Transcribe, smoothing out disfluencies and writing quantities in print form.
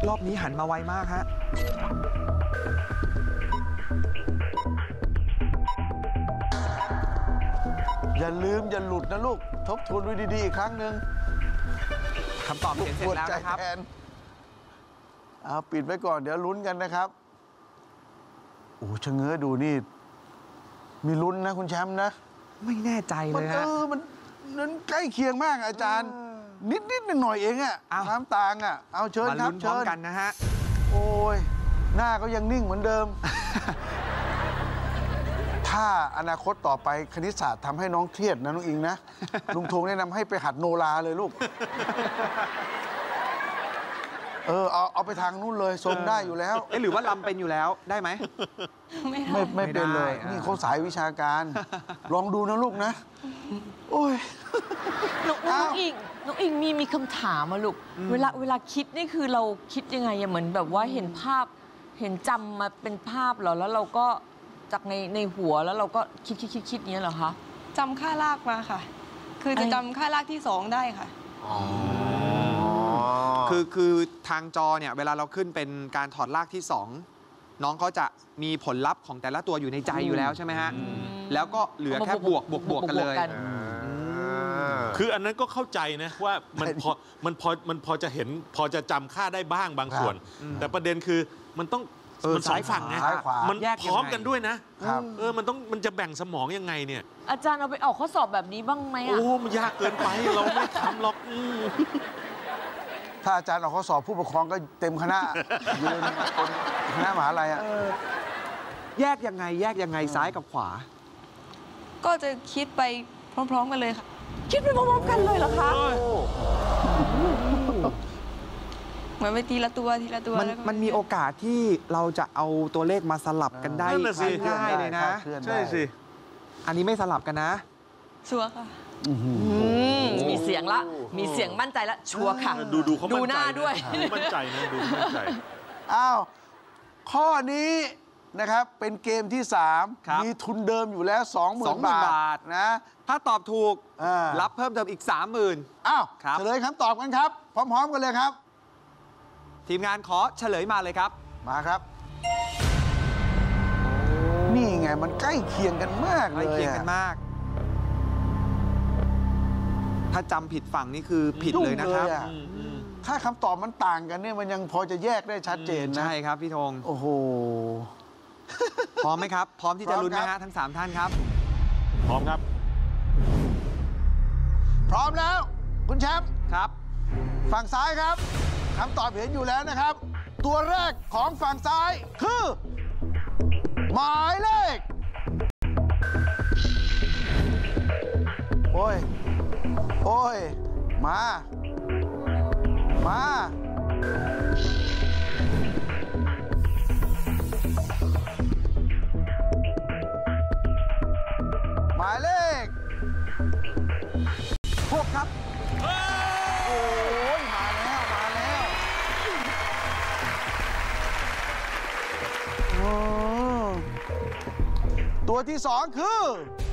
รอบนี้หันมาไวมากฮะอย่าลืมอย่าหลุดนะลูกทบทวนดูดีๆอีกครั้งหนึ่งคำตอบเขียนเสร็จแล้วนะครับเอาปิดไว้ก่อนเดี๋ยวลุ้นกันนะครับโอ้ชะเง้อดูนี่มีลุ้นนะคุณแชมป์นะไม่แน่ใจเลยฮะมันใกล้เคียงมากอาจารย์นิดหน่อยเองอะความต่างอะเอาเชิญครับเชิญกันนะฮะโอ้ยหน้าก็ยังนิ่งเหมือนเดิม ถ้าอนาคตต่อไปคณิตศาสตร์ทำให้น้องเครียดนะน้องอิงนะ ลุงธงแนะนำให้ไปหัดโนราเลยลูก เอาไปทางนู้นเลยทรงได้อยู่แล้วหรือว่าลำเป็นอยู่แล้วได้ไหมไม่เป็นเลยนี่เขาสายวิชาการ ลองดูนะลูกนะโอ้ยน้องอิงมีคำถามมาลูกเวลาคิดนี่คือเราคิดยังไงเหมือนแบบว่าเห็นภาพเห็นจำมาเป็นภาพเหรอแล้วเราก็จากในหัวแล้วเราก็คิดเนี้ยเหรอคะจำค่ารากมาค่ะคือจะจำค่ารากที่2ได้ค่ะคือทางจอเนี่ยเวลาเราขึ้นเป็นการถอดรากที่2น้องเขาจะมีผลลัพธ์ของแต่ละตัวอยู่ในใจอยู่แล้วใช่ไหมฮะแล้วก็เหลือแค่บวกกันเลยคืออันนั้นก็เข้าใจนะว่ามันพอจะเห็นพอจะจำค่าได้บ้างบางส่วนแต่ประเด็นคือมันต้องมันสองฝั่งไงมันพร้อมกันด้วยนะมันจะแบ่งสมองยังไงเนี่ยอาจารย์เอาไปออกข้อสอบแบบนี้บ้างไหมอ่ะโอ้มันยากเกินไปเราไม่ทำหรอกถ้าอาจารย์ออกข้อสอบผู้ปกครองก็เต็มคณะยืนคณะมหาลัยแยกยังไงซ้ายกับขวาก็จะคิดไปพร้อมๆกันเลยค่ะคิดไปพร้อมๆกันเลยเหรอคะเหมือนไปทีละตัวมันมีโอกาสที่เราจะเอาตัวเลขมาสลับกันได้ง่ายเลยนะใช่สิอันนี้ไม่สลับกันนะชัวร์ค่ะมีเสียงละมีเสียงมั่นใจละชัวร์ค่ะดูเขาดูหน้าด้วยมั่นใจนะดูมั่นใจอ้าวข้อนี้นะครับเป็นเกมที่3มีทุนเดิมอยู่แล้ว 20,000 บาทนะถ้าตอบถูกรับเพิ่มเติมอีก 30,000 อ้าวเฉลยคำตอบกันครับพร้อมๆกันเลยครับทีมงานขอเฉลยมาเลยครับมาครับนี่ไงมันใกล้เคียงกันมากเลยใกล้เคียงกันมากถ้าจำผิดฝั่งนี่คือผิดเลยนะครับถ้าคำตอบมันต่างกันเนี่ยมันยังพอจะแยกได้ชัดเจนนะใช่ครับพี่ธงโอ้โหพร้อมไหมครับพร้อมที่จะลุ้นนะฮะทั้ง3ท่านครับพร้อมครับพร้อมแล้วคุณแชมป์ครับฝั่งซ้ายครับคำตอบเห็นอยู่แล้วนะครับตัวแรกของฝั่งซ้ายคือหมายเลขโอ้ยมาหมายเลข6ครับโอ้ยมาแล้วตัวที่2คือ